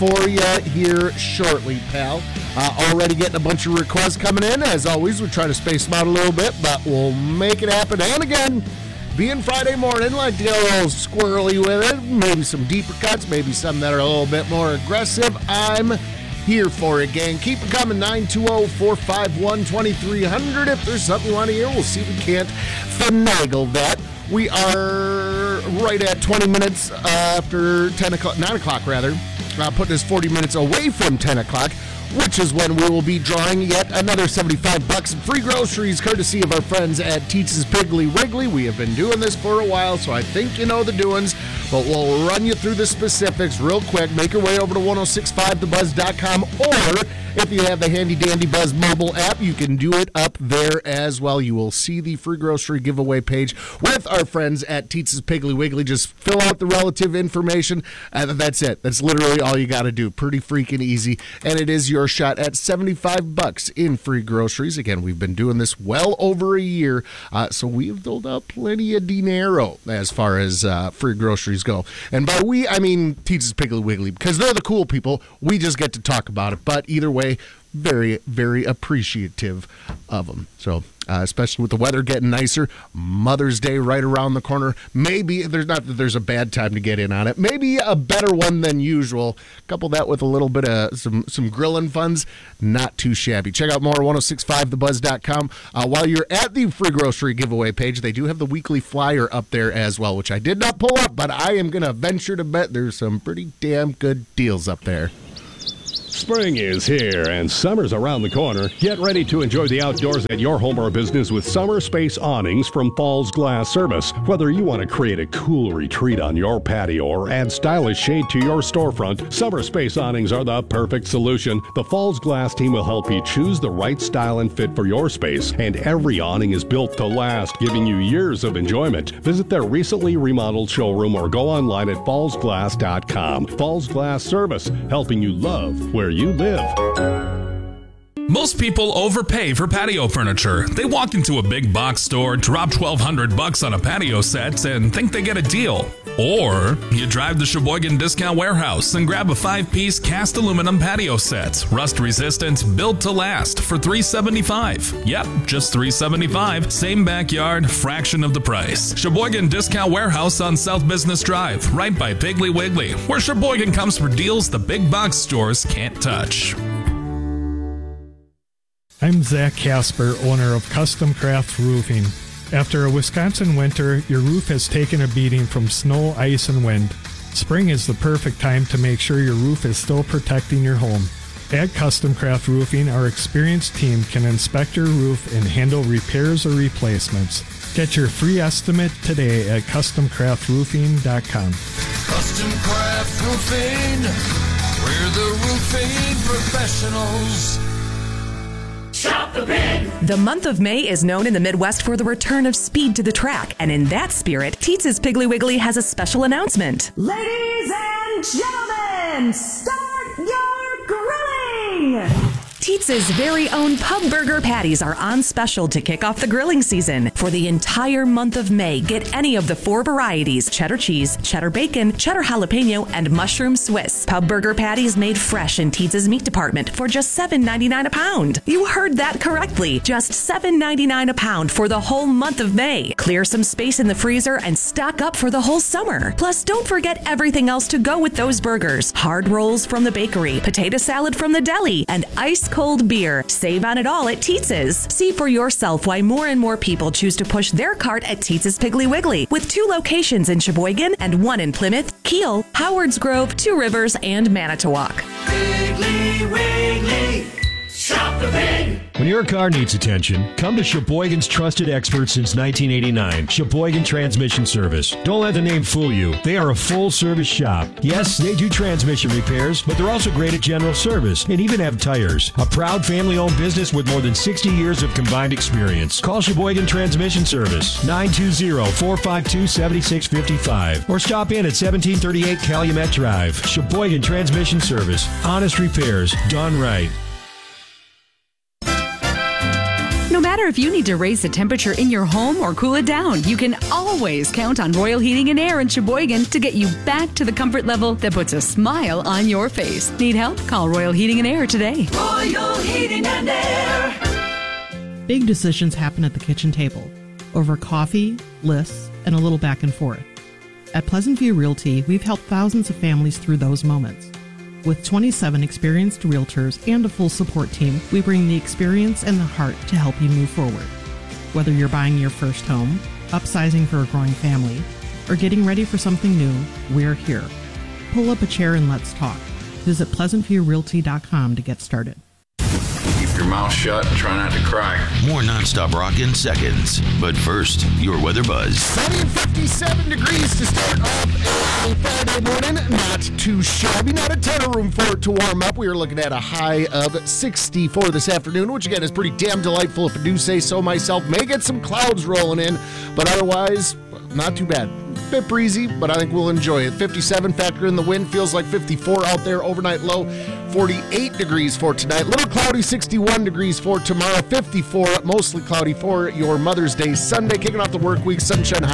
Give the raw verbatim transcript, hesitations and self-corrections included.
for you here shortly, pal. Uh, already getting a bunch of requests coming in. As always, we're trying to space them out a little bit, but we'll make it happen. And again, being Friday morning, like to get a little squirrely with it. Maybe some deeper cuts, maybe some that are a little bit more aggressive. I'm here for it, gang. Keep it coming. nine two zero, four five one, two three zero zero. If there's something you want to hear, we'll see if we can't finagle that. We are right at twenty minutes after ten o'clock, nine o'clock rather, uh, putting us forty minutes away from ten o'clock, which is when we will be drawing yet another seventy-five bucks in free groceries, courtesy of our friends at Teetz's Piggly Wiggly. We have been doing this for a while, so I think you know the doings, but we'll run you through the specifics real quick. Make your way over to ten sixty-five the buzz dot com, or if you have the handy-dandy Buzz mobile app, you can do it up there as well. You will see the free grocery giveaway page with our friends at Teetz's Piggly Wiggly. Just fill out the relative information, and that's it. That's literally all you got to do. Pretty freaking easy, and it is your shot at seventy-five bucks in free groceries. Again, we've been doing this well over a year, uh, so we've doled out plenty of dinero as far as uh, free groceries go. And by we, I mean Teetz's Piggly Wiggly, because they're the cool people. We just get to talk about it, but either way, very, very appreciative of them. So, uh, especially with the weather getting nicer, Mother's Day right around the corner. Maybe there's not that there's a bad time to get in on it. Maybe a better one than usual. Couple that with a little bit of some some grilling funds. Not too shabby. Check out more at ten sixty-five the buzz dot com. Uh, while you're at the free grocery giveaway page, they do have the weekly flyer up there as well, which I did not pull up, but I am going to venture to bet there's some pretty damn good deals up there. Spring is here and summer's around the corner. Get ready to enjoy the outdoors at your home or business with Summer Space Awnings from Falls Glass Service. Whether you want to create a cool retreat on your patio or add stylish shade to your storefront, Summer Space Awnings are the perfect solution. The Falls Glass team will help you choose the right style and fit for your space, and every awning is built to last, giving you years of enjoyment. Visit their recently remodeled showroom or go online at falls glass dot com. Falls Glass Service, helping you love where you live. Most people overpay for patio furniture. They walk into a big box store, drop twelve hundred bucks on a patio set, and think they get a deal. Or you drive to Sheboygan Discount Warehouse and grab a five-piece cast aluminum patio set, rust-resistant, built to last, for three hundred seventy-five dollars. Yep, just three hundred seventy-five dollars. Same backyard, fraction of the price. Sheboygan Discount Warehouse on South Business Drive, right by Piggly Wiggly, where Sheboygan comes for deals the big box stores can't touch. I'm Zach Casper, owner of Custom Craft Roofing. After a Wisconsin winter, your roof has taken a beating from snow, ice, and wind. Spring is the perfect time to make sure your roof is still protecting your home. At Custom Craft Roofing, our experienced team can inspect your roof and handle repairs or replacements. Get your free estimate today at custom craft roofing dot com. Custom Craft Roofing, we're the roofing professionals. Shop the Pig! The month of May is known in the Midwest for the return of speed to the track, and in that spirit, Teetz's Piggly Wiggly has a special announcement. Ladies and gentlemen, start your grilling! Teetz's very own pub burger patties are on special to kick off the grilling season. For the entire month of May, get any of the four varieties: cheddar cheese, cheddar bacon, cheddar jalapeno, and mushroom Swiss. Pub burger patties made fresh in Teetz's meat department for just seven ninety-nine a pound. You heard that correctly. Just seven ninety-nine a pound for the whole month of May. Clear some space in the freezer and stock up for the whole summer. Plus, don't forget everything else to go with those burgers. Hard rolls from the bakery, potato salad from the deli, and ice cold beer. Save on it all at Teetz's. See for yourself why more and more people choose to push their cart at Teetz's Piggly Wiggly, with two locations in Sheboygan and one in Plymouth, Kiel, Howards Grove, Two Rivers, and Manitowoc. Piggly Wiggly, shop the pig! When your car needs attention, come to Sheboygan's trusted expert since nineteen eighty-nine, Sheboygan Transmission Service. Don't let the name fool you. They are a full-service shop. Yes, they do transmission repairs, but they're also great at general service and even have tires. A proud family-owned business with more than sixty years of combined experience. Call Sheboygan Transmission Service, nine two zero, four five two, seven six five five, or stop in at seventeen thirty-eight Calumet Drive. Sheboygan Transmission Service. Honest repairs, done right. No matter if you need to raise the temperature in your home or cool it down, you can always count on Royal Heating and Air in Sheboygan to get you back to the comfort level that puts a smile on your face. Need help? Call Royal Heating and Air today. Royal Heating and Air. Big decisions happen at the kitchen table over coffee, lists, and a little back and forth. At Pleasant View Realty, we've helped thousands of families through those moments. With twenty-seven experienced realtors and a full support team, we bring the experience and the heart to help you move forward. Whether you're buying your first home, upsizing for a growing family, or getting ready for something new, we're here. Pull up a chair and let's talk. Visit pleasant view realty dot com to get started. Keep your mouth shut and try not to cry. More nonstop rock in seconds. But first, your weather buzz. Sunny and fifty-seven degrees to start off a Friday morning. Not too shabby. Not a ton of room for it to warm up. We are looking at a high of sixty-four this afternoon, which again is pretty damn delightful if I do say so myself. May get some clouds rolling in, but otherwise, not too bad. Bit breezy, but I think we'll enjoy it. fifty-seven, factor in the wind, feels like fifty-four out there. Overnight low, forty-eight degrees for tonight. Little cloudy, sixty-one degrees for tomorrow. fifty-four, mostly cloudy for your Mother's Day Sunday. Kicking off the work week, sunshine high